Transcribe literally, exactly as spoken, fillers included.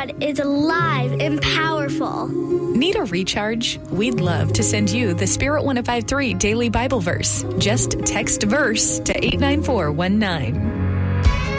God is alive and powerful. Need a recharge? We'd love to send you the Spirit one oh five three Daily Bible Verse. Just text verse to eight nine four one nine.